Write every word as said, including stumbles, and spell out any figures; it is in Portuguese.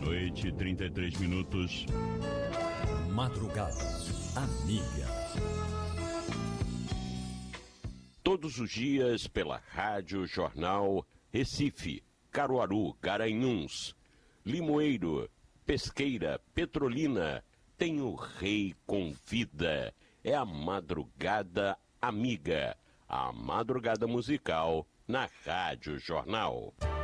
noite, trinta e três minutos. Madrugada Amiga. Todos os dias pela Rádio Jornal Recife, Caruaru, Garanhuns, Limoeiro, Pesqueira, Petrolina, tem o Rei Convida. É a Madrugada Amiga, a madrugada musical na Rádio Jornal.